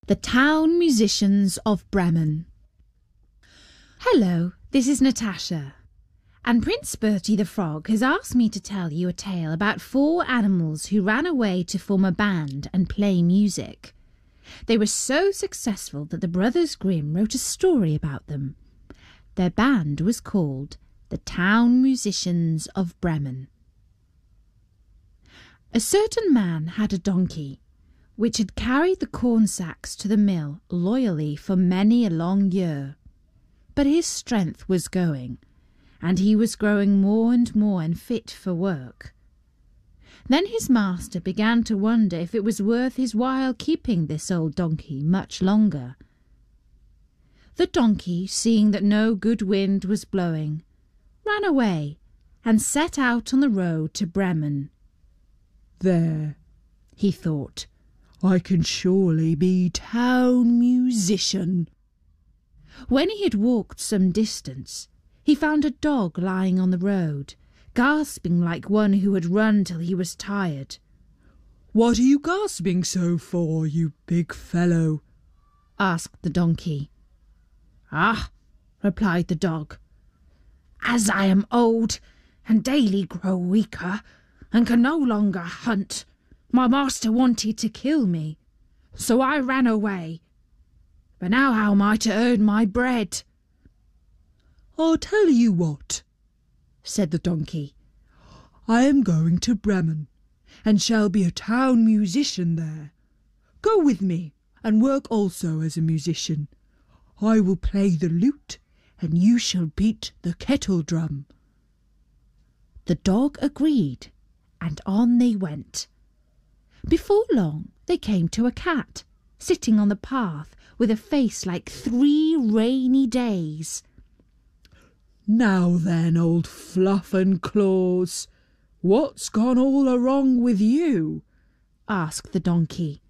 The Town Musicians of Bremen. Hello, this is Natasha, and Prince Bertie the Frog has asked me to tell you a tale about 4 animals who ran away to form a band and play music. They were so successful that the Brothers Grimm wrote a story about them. Their band was called the Town Musicians of Bremen. A certain man had a donkey, which had carried the corn sacks to the mill loyally for many a long year. But his strength was going, and he was growing more and more unfit for work. Then his master began to wonder if it was worth his while keeping this old donkey much longer. The donkey, seeing that no good wind was blowing, ran away and set out on the road to Bremen. "There," he thought, "I can surely be town musician." When he had walked some distance, he found a dog lying on the road, gasping like one who had run till he was tired. "What are you gasping so for, you big fellow?" asked the donkey. "Ah," replied the dog, "as I am old and daily grow weaker and can no longer hunt, my master wanted to kill me, so I ran away. But now how am I to earn my bread?" "I'll tell you what," said the donkey. "I am going to Bremen, and shall be a town musician there. Go with me, and work also as a musician. I will play the lute, and you shall beat the kettle drum." The dog agreed, and on they went. Before long they came to a cat, sitting on the path with a face like 3 rainy days. "Now then, old Fluff and Claws, what's gone all wrong with you?" asked the donkey.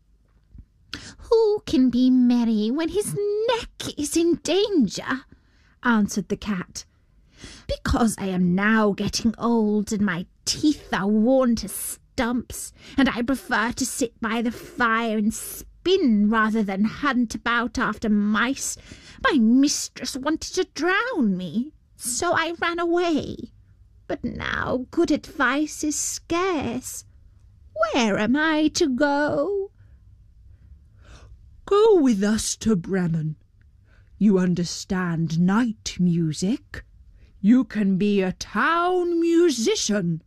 "Who can be merry when his neck is in danger?" answered the cat. "Because I am now getting old and my teeth are worn to stumps, and I prefer to sit by the fire and spin rather than hunt about after mice. My mistress wanted to drown me, so I ran away. But now good advice is scarce. Where am I to go?" "Go with us to Bremen. You understand night music. You can be a town musician."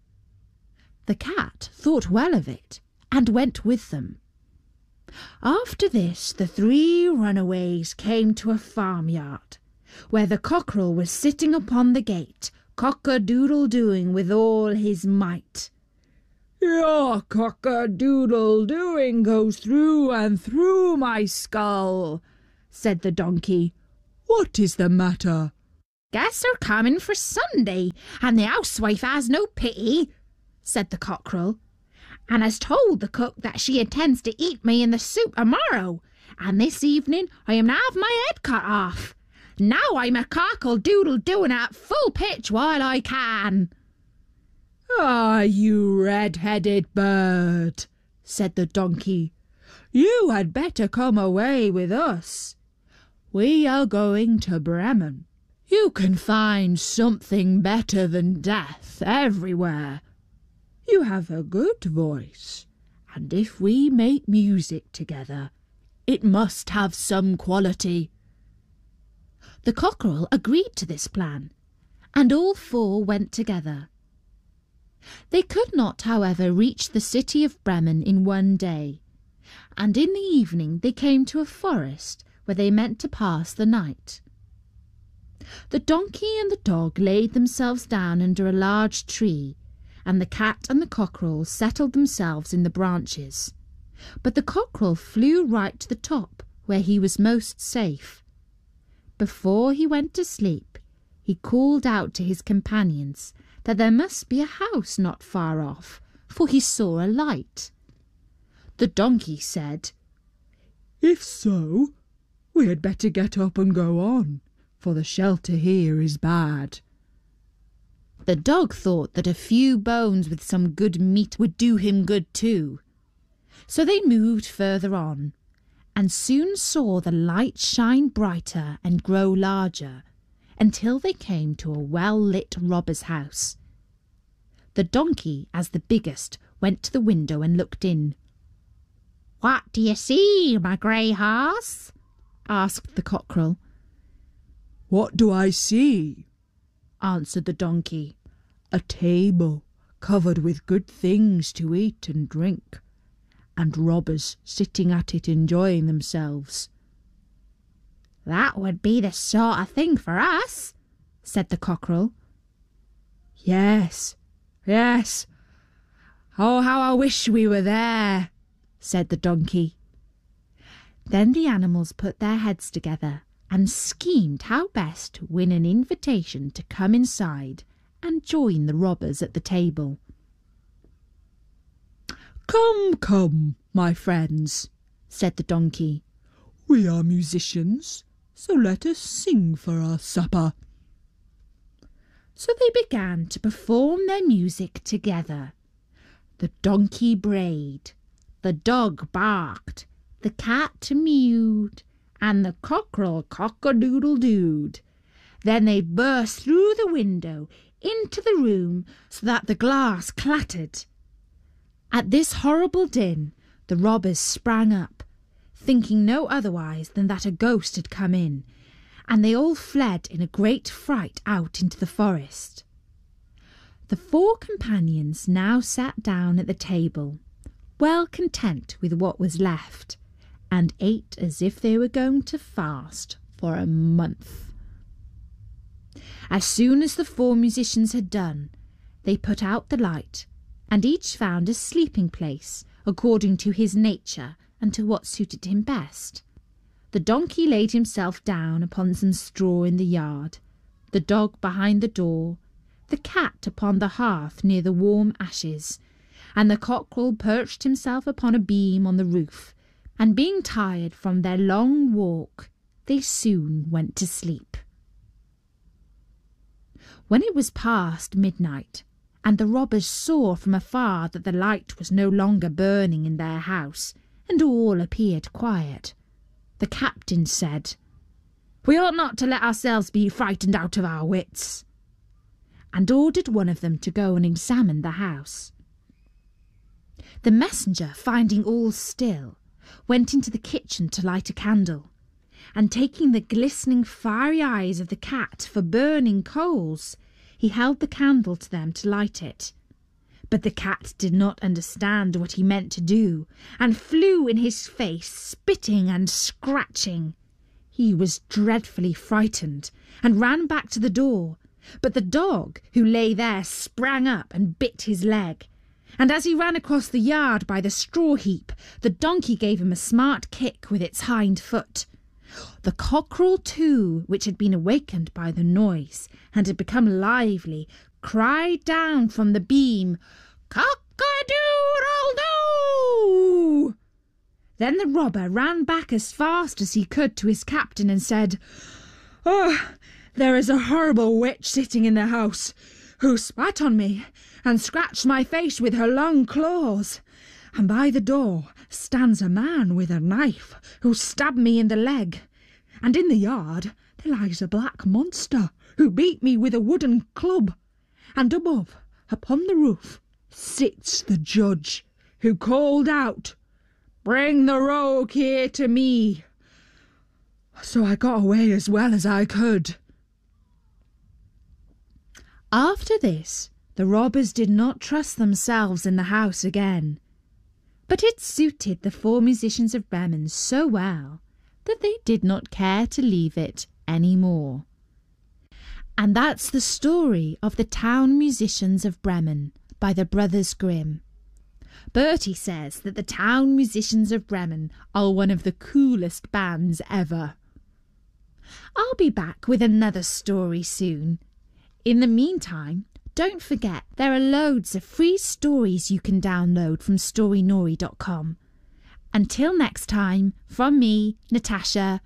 The cat thought well of it and went with them. After this the 3 runaways came to a farmyard, where the cockerel was sitting upon the gate, cock-a-doodle-doing with all his might. "Your cock-a-doodle-doing goes through and through my skull," said the donkey. "What is the matter?" "Guests are coming for Sunday, and the housewife has no pity," said the cockerel, "and has told the cook that she intends to eat me in the soup tomorrow, and this evening I am to have my head cut off. Now I'm a cockle-doodle-doing at full pitch while I can." "Ah, you red-headed bird," said the donkey, "you had better come away with us. We are going to Bremen. You can find something better than death everywhere. You have a good voice, and if we make music together, it must have some quality." The cockerel agreed to this plan, and all 4 went together. They could not, however, reach the city of Bremen in one day, and in the evening they came to a forest where they meant to pass the night. The donkey and the dog laid themselves down under a large tree, and the cat and the cockerel settled themselves in the branches. But the cockerel flew right to the top, where he was most safe. Before he went to sleep, he called out to his companions that there must be a house not far off, for he saw a light. The donkey said, "If so, we had better get up and go on, for the shelter here is bad." The dog thought that a few bones with some good meat would do him good too. So they moved further on, and soon saw the light shine brighter and grow larger, until they came to a well-lit robber's house. The donkey, as the biggest, went to the window and looked in. "What do you see, my grey horse?" asked the cockerel. "What do I see?" answered the donkey. "A table covered with good things to eat and drink, and robbers sitting at it enjoying themselves." "That would be the sort of thing for us," said the cockerel. Yes. Oh, how I wish we were there," said the donkey. Then the animals put their heads together and schemed how best to win an invitation to come inside and join the robbers at the table. Come, my friends," said the donkey. "We are musicians, so let us sing for our supper." So they began to perform their music together. The donkey brayed, the dog barked, the cat mewed, and the cockerel cock-a-doodle-dooed. Then they burst through the window into the room so that the glass clattered. At this horrible din, the robbers sprang up, thinking no otherwise than that a ghost had come in, and they all fled in a great fright out into the forest. The four companions now sat down at the table, well content with what was left, and ate as if they were going to fast for a month. As soon as the four musicians had done, they put out the light, and each found a sleeping place according to his nature and to what suited him best. The donkey laid himself down upon some straw in the yard, the dog behind the door, the cat upon the hearth near the warm ashes, and the cockerel perched himself upon a beam on the roof, and being tired from their long walk, they soon went to sleep. When it was past midnight, and the robbers saw from afar that the light was no longer burning in their house, and all appeared quiet, the captain said, "We ought not to let ourselves be frightened out of our wits," and ordered one of them to go and examine the house. The messenger, finding all still, went into the kitchen to light a candle, and taking the glistening fiery eyes of the cat for burning coals, he held the candle to them to light it. But the cat did not understand what he meant to do, and flew in his face, spitting and scratching. He was dreadfully frightened, and ran back to the door, but the dog, who lay there, sprang up and bit his leg, and as he ran across the yard by the straw heap, the donkey gave him a smart kick with its hind foot. The cockerel, too, which had been awakened by the noise, and had become lively, cried down from the beam, "Cock-a-doodle-doo!" Then the robber ran back as fast as he could to his captain and said, "Oh, there is a horrible witch sitting in the house, who spat on me and scratched my face with her long claws. And by the door stands a man with a knife, who stabbed me in the leg. And in the yard there lies a black monster, who beat me with a wooden club. And above, upon the roof, sits the judge, who called out, 'Bring the rogue here to me.' So I got away as well as I could." After this, the robbers did not trust themselves in the house again. But it suited the four musicians of Bremen so well that they did not care to leave it any more. And that's the story of the Town Musicians of Bremen by the Brothers Grimm. Bertie says that the Town Musicians of Bremen are one of the coolest bands ever. I'll be back with another story soon. In the meantime, don't forget there are loads of free stories you can download from storynori.com. Until next time, from me, Natasha,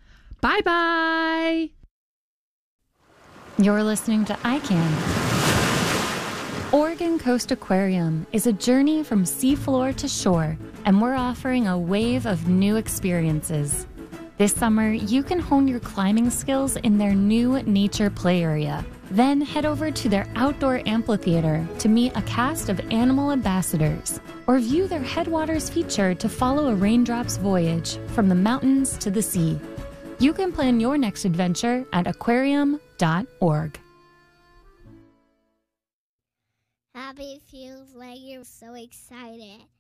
bye-bye! You're listening to iCan, Oregon Coast Aquarium is a journey from seafloor to shore, and we're offering a wave of new experiences. This summer, you can hone your climbing skills in their new nature play area. Then head over to their outdoor amphitheater to meet a cast of animal ambassadors, or view their Headwaters feature to follow a raindrop's voyage from the mountains to the sea. You can plan your next adventure at aquarium.org. Abby feels like you're so excited.